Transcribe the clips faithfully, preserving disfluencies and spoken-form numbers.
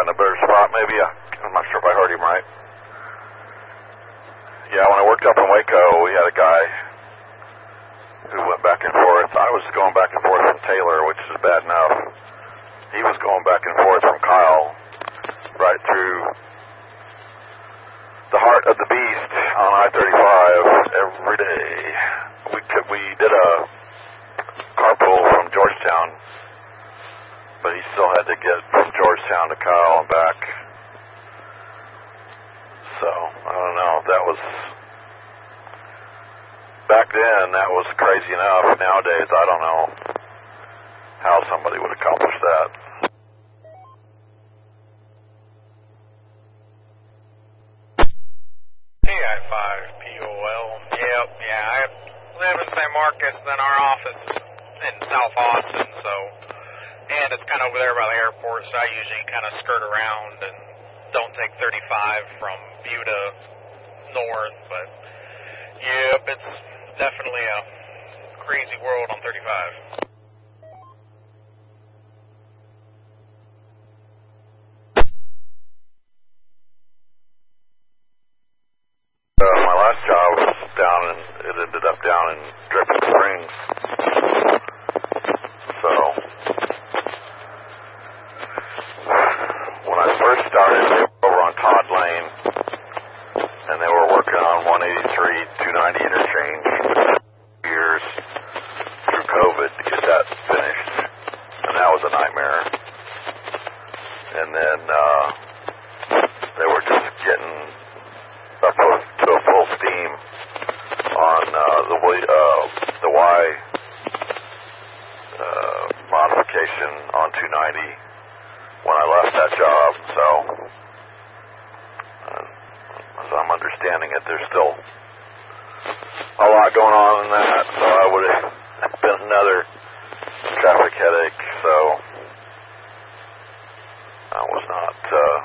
in a better spot, maybe. I, I'm not sure if I heard him right. Yeah, when I worked up in Waco, we had a guy who went back and forth. I was going back and forth from Taylor, which is bad enough. He was going back and forth from Kyle right through the heart of the beast on I thirty-five every day. We could, we did a carpool from Georgetown, but he still had to get from Georgetown to Kyle and back. So, I don't know. That was, back then, that was crazy enough. Nowadays, I don't know how somebody would accomplish that. T I five P O L. Yep, yeah, I live in San Marcos, then our office is in South Austin, so, and it's kind of over there by the airport, so I usually kind of skirt around and don't take thirty-five from Buda north, but, yep, it's definitely a crazy world on thirty-five. Uh, my last job was down in, it ended up down in Dripping Springs. So, when I first started, they were over on Todd Lane, and they were working on one eighty-three, two ninety interchange for years through COVID to get that finished, and that was a nightmare. And then, uh, they were just getting up to a full steam on uh, the uh, the Y uh, modification on two ninety when I left that job. So, uh, as I'm understanding it, there's still a lot going on in that. So I would have been another traffic headache. So I was not uh,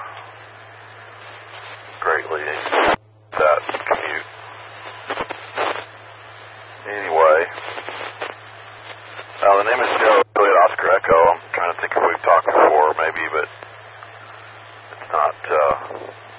greatly that commute. Anyway, uh, the name is Joe, Juliet Oscar Echo. I'm trying to think if we've talked before, maybe, but it's not, uh,